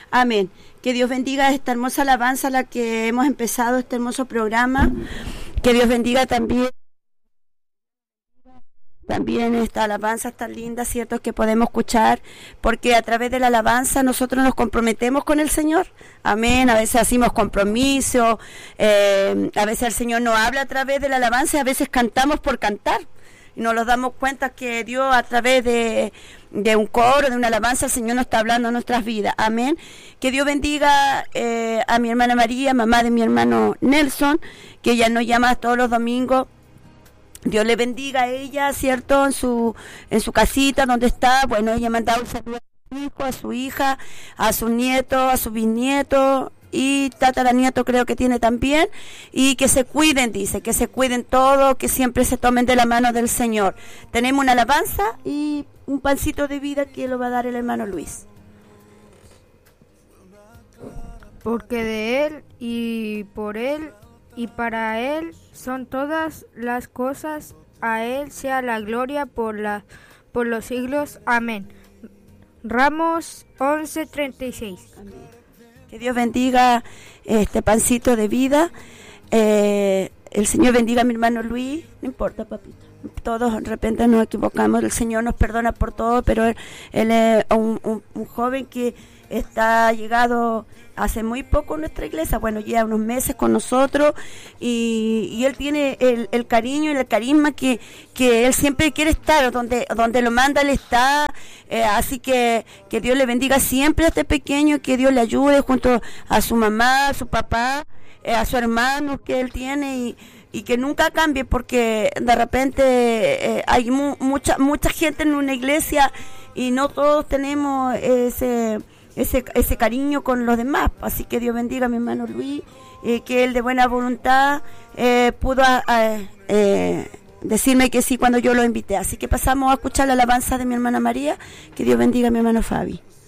Amén. Que Dios bendiga esta hermosa alabanza, la que hemos empezado este hermoso programa. Que Dios bendiga también esta alabanza tan linda, ¿cierto? Que podemos escuchar, porque a través de la alabanza nosotros nos comprometemos con el Señor. Amén. A veces hacemos compromiso, a veces el Señor nos habla a través de la alabanza y a veces cantamos por cantar. Y nos damos cuenta que Dios, a través de un coro, de una alabanza, el Señor nos está hablando en nuestras vidas. Amén. Que Dios bendiga a mi hermana María, mamá de mi hermano Nelson, que ella nos llama todos los domingos. Dios le bendiga a ella, ¿cierto? En su casita donde está. Bueno, ella me ha dado un saludo a su hijo, a su hija, a sus nietos, a sus bisnietos y tataranieto creo que tiene también. Y que se cuiden, dice, que se cuiden todos, que siempre se tomen de la mano del Señor. Tenemos una alabanza y un pancito de vida que lo va a dar el hermano Luis. Porque de Él y por Él y para Él son todas las cosas, a Él sea la gloria por los siglos. Amén. Ramos 11:36. Amén. Que Dios bendiga este pancito de vida. El Señor bendiga a mi hermano Luis. No importa, papito. Todos de repente nos equivocamos. El Señor nos perdona por todo, pero él es un joven que está llegado hace muy poco en nuestra iglesia, bueno, lleva unos meses con nosotros y él tiene el cariño y el carisma que él siempre quiere estar, donde lo manda él está, así que Dios le bendiga siempre a este pequeño, que Dios le ayude junto a su mamá, a su papá, a su hermano que él tiene y que nunca cambie, porque de repente hay mucha gente en una iglesia y no todos tenemos ese cariño con los demás. Así que Dios bendiga a mi hermano Luis, que él de buena voluntad pudo decirme que sí cuando yo lo invité. Así que pasamos a escuchar la alabanza de mi hermana María. Que Dios bendiga a mi hermano Fabi.